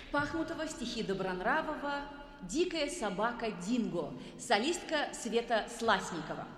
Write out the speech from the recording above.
Пахмутова, стихи Добронравова, «Дикая собака Динго», солистка Света Сласникова.